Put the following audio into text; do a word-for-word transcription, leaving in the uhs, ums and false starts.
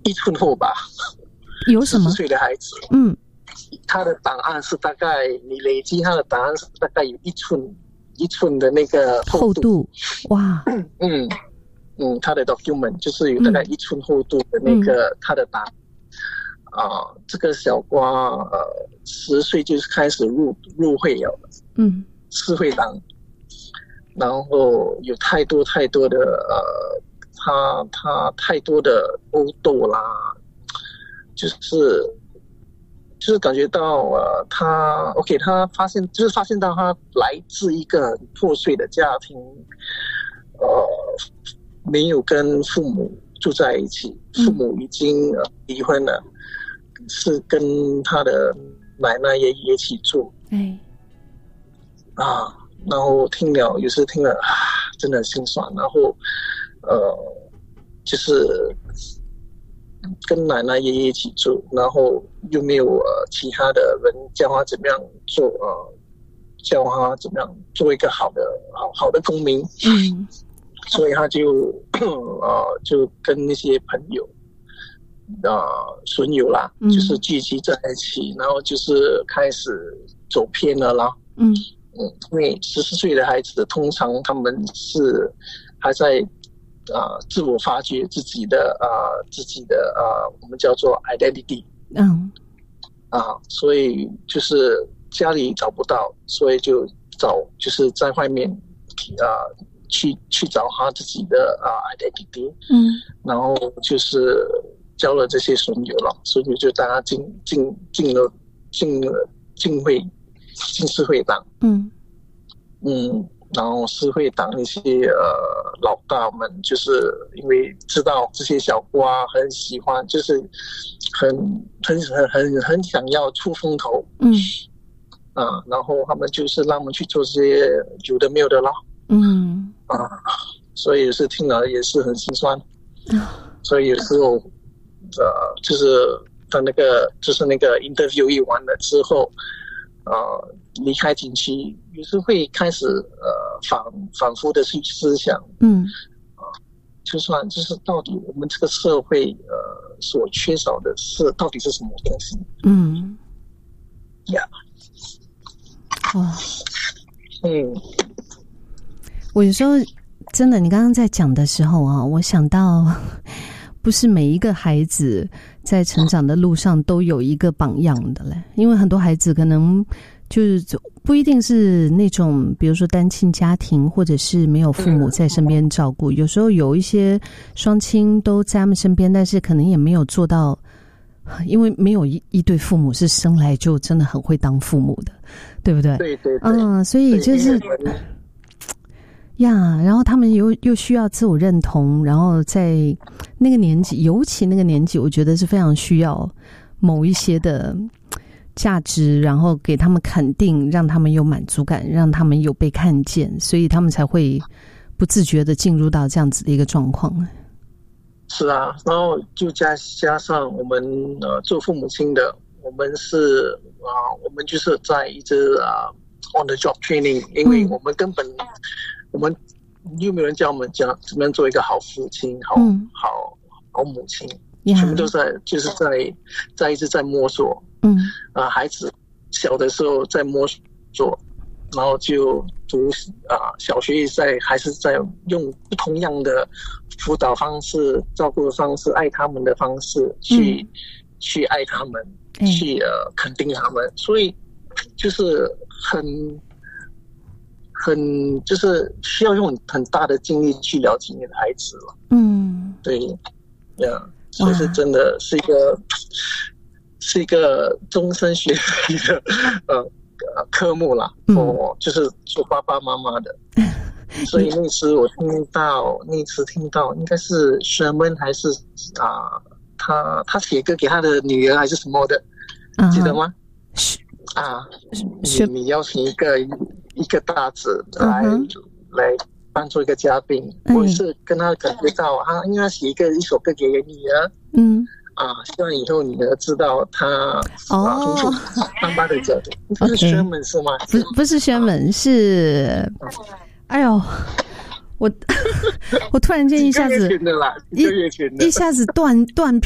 一寸厚吧。 有什么？ 十岁的孩子， 嗯， 他的档案是大概你累积他的档案是大概有一寸一寸的那个厚度， 厚度哇， 嗯嗯，他的 document 就是有大概一寸厚度的那个、嗯、他的档案。啊、呃，这个小瓜呃十岁就是开始入入会了，嗯，是会党，然后有太多太多的呃，他他太多的殴斗啦，就是就是感觉到呃，他 OK， 他发现就是发现到他来自一个很破碎的家庭，呃，没有跟父母住在一起，父母已经、呃、离婚了。是跟他的奶奶爷爷一起住，哎，啊，然后听了，有时听了啊，真的很心酸。然后，呃，就是跟奶奶爷爷一起住，然后又没有呃其他的人教他怎么样做，呃，教他怎么样做一个好的好好的公民。嗯，所以他就呃就跟那些朋友。呃，损友啦，嗯，就是聚集在一起，然后就是开始走偏了啦。嗯嗯，因为十四岁的孩子，通常他们是还在啊、呃、自我发掘自己的啊、呃、自己的啊、呃、我们叫做 identity。嗯啊，所以就是家里找不到，所以就找就是在外面啊、呃、去去找他自己的啊、呃、identity。嗯，然后就是。交了这些损友了，所以就大家进进进了进了进会进社会党，嗯嗯，然后社会党那些呃老大们，就是因为知道这些小瓜很喜欢，就是很很很很很想要出风头，嗯啊，然后他们就是让我们去做这些有的没有的了，嗯啊，所以也是听了也是很心酸，所以有时候。呃，就是当那个就是那个 interview 一完了之后，呃，离开景区，有时会开始呃反反复的去思想，嗯，啊、呃，就算就是到底我们这个社会呃所缺少的是到底是什么东西？嗯，呀， 哇，嗯，我有时候真的，你刚刚在讲的时候啊，我想到。不是每一个孩子在成长的路上都有一个榜样的嘞，因为很多孩子可能就是不一定是那种，比如说单亲家庭，或者是没有父母在身边照顾，有时候有一些双亲都在他们身边，但是可能也没有做到，因为没有一一对父母是生来就真的很会当父母的，对不对？ 对对对， 嗯，所以就是呀，然后他们又又需要自我认同，然后在那个年纪，尤其那个年纪，我觉得是非常需要某一些的价值，然后给他们肯定，让他们有满足感，让他们有被看见，所以他们才会不自觉的进入到这样子的一个状况。 是啊，然后就加加上我们呃做父母亲的，我们是啊、呃，我们就是在一直啊、呃、on the job training， 因为我们根本。嗯我们又没有人教我们讲怎么样做一个好父亲、好、嗯、好好母亲， yeah. 全部都在就是在在一直在摸索。嗯，啊、呃，孩子小的时候在摸索，然后就读啊、呃、小学在还是在用不同样的辅导方式、照顾的方式、爱他们的方式去、嗯、去爱他们，嗯、去呃肯定他们，所以就是很。很就是需要用很大的精力去了解你的孩子了，嗯，对，呀，所以是真的是一个是一个终身学习的呃科目啦，哦、嗯，就是做爸爸妈妈的，所以那次我听到那次听到应该是Sherman还是啊、呃，他他写歌给他的女儿还是什么的，嗯、记得吗？啊，你你邀请一个一个大子来、uh-huh. 来当做一个嘉宾，我、嗯、是跟他感觉到他应该写一个一首歌给女儿，嗯啊，希望以后女儿知道他哦，当爸的角度，不是宣门是吗？ 不不是宣门，是，哎呦，我我突然间一下子一一下子断断